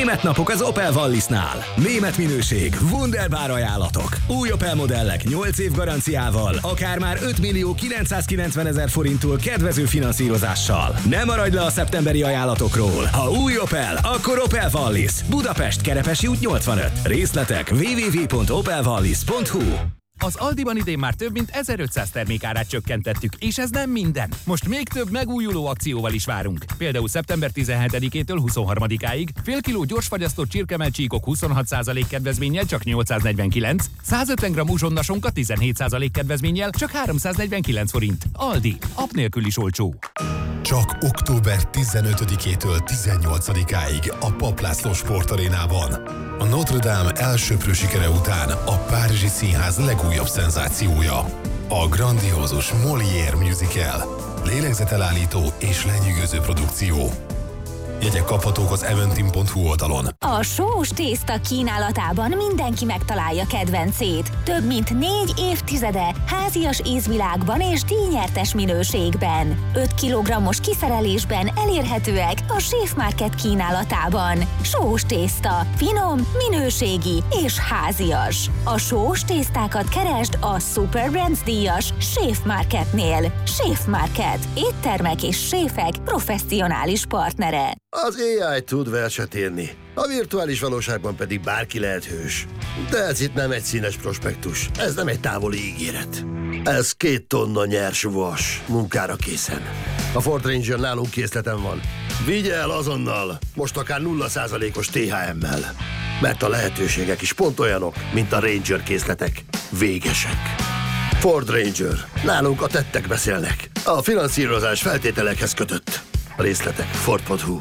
Német napok az Opel Wallisnál. Német minőség, wunderbar ajánlatok. Új Opel modellek 8 év garanciával, akár már 5.990.000 forinttól kedvező finanszírozással. Ne maradj le a szeptemberi ajánlatokról. Ha új Opel, akkor Opel Wallis. Budapest, Kerepesi út 85. Részletek www.opelwallis.hu. Az Aldiban idén már több mint 1500 termékárát csökkentettük, és ez nem minden. Most még több megújuló akcióval is várunk. Például szeptember 17-től 23-áig fél kiló gyorsfagyasztott csirkemelcsíkok 26% kedvezménnyel csak 849, 150 g uzsonnasonka 17% kedvezménnyel csak 349 forint. Aldi, app nélkül is olcsó. Csak október 15-től 18-áig a Papp László Sportarénában. A Notre Dame elsöprő sikere után a Párizsi Színház legújabb szenzációja. A grandiózus Molière musical. Lélegzetelállító és lenyűgöző produkció. Jegyek kaphatók az eventim.hu oldalon. A sós tészta kínálatában mindenki megtalálja kedvencét. Több mint 4 évtizede házias ízvilágban és díjnyertes minőségben. 5 kg-os kiszerelésben elérhetőek a Chef Market kínálatában. Sós tészta. Finom, minőségi és házias. A sós tésztákat keresd a Super Brands díjas Chef Marketnél. Chef Market. Éttermek és séfek professzionális partnere. Az AI tud verset írni, a virtuális valóságban pedig bárki lehet hős. De ez itt nem egy színes prospektus, ez nem egy távoli ígéret. Ez 2 tonna nyers vas, munkára készen. A Ford Ranger nálunk készleten van. Vigye el azonnal, most akár 0%-os THM-mel. Mert a lehetőségek is pont olyanok, mint a Ranger készletek. Végesek. Ford Ranger. Nálunk a tettek beszélnek. A finanszírozás feltételekhez kötött. A részletek Ford.hu.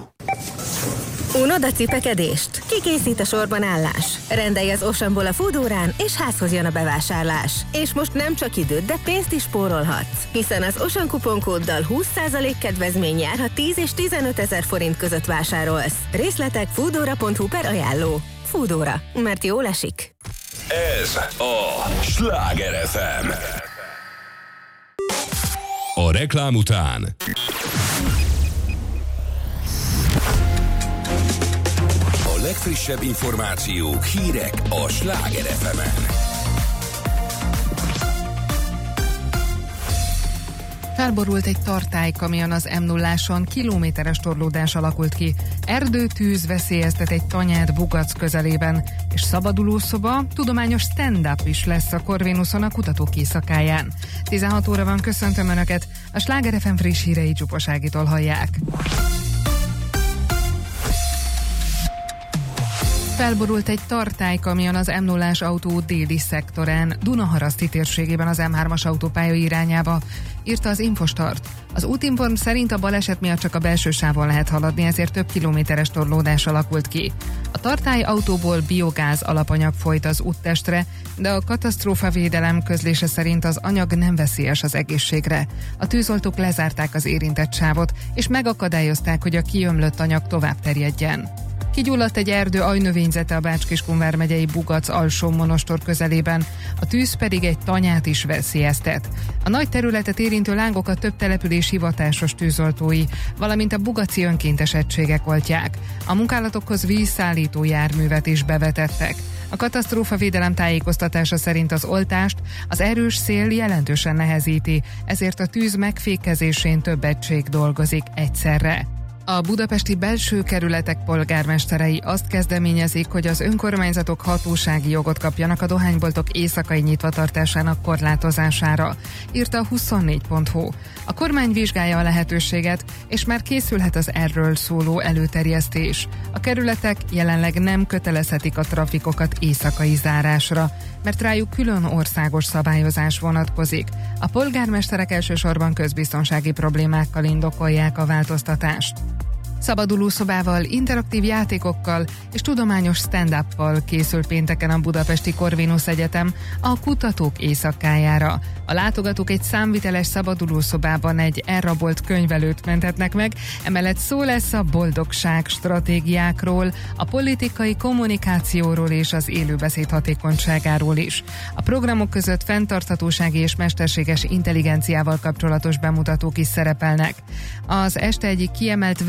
Unod a cipekedést? Kikészít a sorban állás? Rendelj az Oceanból a Foodórán, és házhoz jön a bevásárlás. És most nem csak időt, de pénzt is spórolhatsz. Hiszen az Ocean kuponkóddal 20% kedvezmény jár, ha 10 és 15 000 forint között vásárolsz. Részletek foodora.hu/ajánló. Foodóra, mert jól esik. Ez a Sláger FM. A reklám után A legfrissebb információk, hírek a Sláger FM-en. Felborult egy tartálykamion az M0-áson, kilométeres torlódás alakult ki. Erdőtűz veszélyeztet egy tanyát Bugac közelében, és szabadulószoba, tudományos stand-up is lesz a Corvinuson a kutatók éjszakáján. 16 óra van, köszöntöm Önöket, a Sláger FM friss hírei Csupa Ágitól hallják. Felborult egy tartálykamion az M0-ás autóút déli szektorán, Dunaharaszti térségében az M3-as autópálya irányába, írta az Infostart. Az Útinform szerint a baleset miatt csak a belső sávon lehet haladni, ezért több kilométeres torlódás alakult ki. A tartályautóból biogáz alapanyag folyt az úttestre, de a katasztrófavédelem közlése szerint az anyag nem veszélyes az egészségre. A tűzoltók lezárták az érintett sávot, és megakadályozták, hogy a kiömlött anyag tovább terjedjen. Kigyulladt egy erdő ajnövényzete a Bács-Kiskun vármegyei Bugac alsó monostor közelében, a tűz pedig egy tanyát is veszélyeztet. A nagy területet érintő lángokat több település hivatásos tűzoltói, valamint a bugaci önkéntes egységek oltják. A munkálatokhoz vízszállító járművet is bevetettek. A katasztrófavédelem tájékoztatása szerint az oltást az erős szél jelentősen nehezíti, ezért a tűz megfékezésén több egység dolgozik egyszerre. A budapesti belső kerületek polgármesterei azt kezdeményezik, hogy az önkormányzatok hatósági jogot kapjanak a dohányboltok éjszakai nyitvatartásának korlátozására, írta a 24.hu. A kormány vizsgálja a lehetőséget, és már készülhet az erről szóló előterjesztés. A kerületek jelenleg nem kötelezhetik a trafikokat éjszakai zárásra, mert rájuk külön országos szabályozás vonatkozik. A polgármesterek elsősorban közbiztonsági problémákkal indokolják a változtatást. Szabadulószobával, interaktív játékokkal és tudományos stand-uppal készült pénteken a budapesti Corvinus Egyetem a kutatók éjszakájára. A látogatók egy számviteles szabadulószobában egy elrabolt könyvelőt mentetnek meg, emellett szó lesz a boldogság stratégiákról, a politikai kommunikációról és az élőbeszéd hatékonyságáról is. A programok között fenntarthatósági és mesterséges intelligenciával kapcsolatos bemutatók is szerepelnek. Az este egyik kiemelt vendége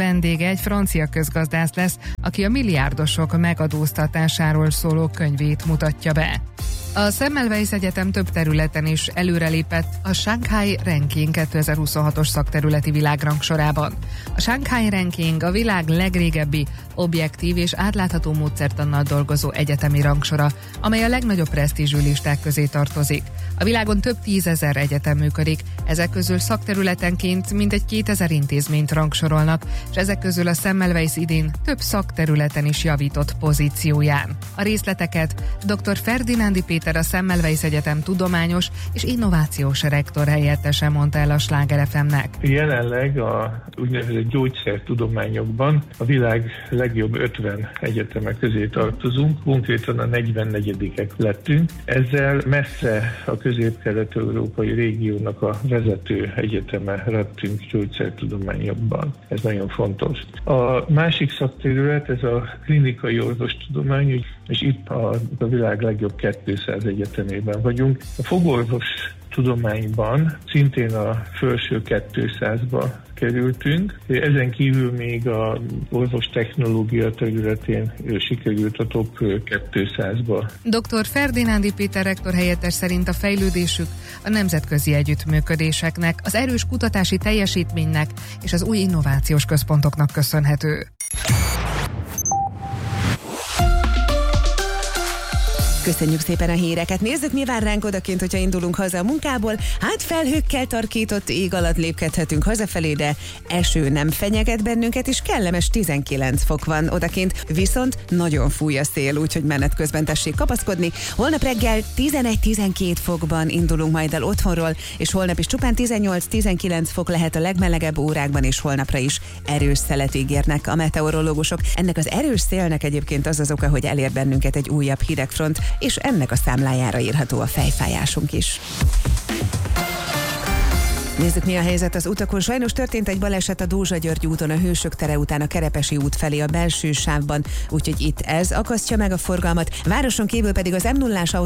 felesége egy francia közgazdász lesz, aki a milliárdosok megadóztatásáról szóló könyvét mutatja be. A Semmelweis Egyetem több területen is előrelépett a Shanghai Ranking 2026-os szakterületi világrangsorában. A Shanghai Ranking a világ legrégebbi, objektív és átlátható módszertannal dolgozó egyetemi rangsora, amely a legnagyobb presztízsű listák közé tartozik. A világon több 10 000 egyetem működik, ezek közül szakterületenként mintegy 2000 intézményt rangsorolnak, és ezek közül a Semmelweis idén több szakterületen is javított pozícióján. A részleteket dr. Ferdinándi Péter, a Semmelweis Egyetem tudományos és innovációs rektor helyettese mondta el a Sláger FM-nek. Jelenleg a úgynevezett gyógyszertudományokban a világ legjobb 50 egyetemek közé tartozunk, konkrétan a 44-ek lettünk. Ezzel messze a közép-kelet-európai régiónak a vezető egyeteme lettünk gyógyszertudományokban. Ez nagyon fontos. A másik szakterület, ez a klinikai orvostudomány, és itt a világ legjobb 200 egyetemében vagyunk. A fogorvos tudományban szintén a felső 200-ba kerültünk. Ezen kívül még a orvostechnológia területén sikerült a top 200-ba. Dr. Ferdinándi Péter rektor helyettes szerint a fejlődésük a nemzetközi együttműködéseknek, az erős kutatási teljesítménynek és az új innovációs központoknak köszönhető. Köszönjük szépen a híreket. Nézzük, mi vár ránk odakint, hogyha indulunk haza a munkából. Hát felhőkkel tarkított ég alatt lépkedhetünk hazafelé, de eső nem fenyeget bennünket, és kellemes 19 fok van odakint. Viszont nagyon fúj a szél, úgyhogy menet közben tessék kapaszkodni. Holnap reggel 11-12 fokban indulunk majd el otthonról, és holnap is csupán 18-19 fok lehet a legmelegebb órákban, és holnapra is erős szelet ígérnek a meteorológusok. Ennek az erős szélnek egyébként az oka, hogy elér bennünket egy újabb hidegfront, és ennek a számlájára írható a fejfájásunk is. Nézzük, mi a helyzet az utakon. Sajnos történt egy baleset a Dózsa-György úton, a Hősök tere után a Kerepesi út felé a belső sávban, úgyhogy itt ez akasztja meg a forgalmat. Városon kívül pedig az M0-ás